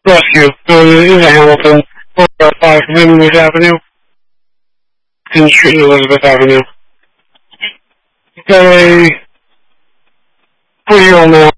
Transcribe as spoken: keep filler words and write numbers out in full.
Rescue. No, in the Hamilton, four oh five Linwood Avenue, in Street Elizabeth Avenue. Got a three-year-old now.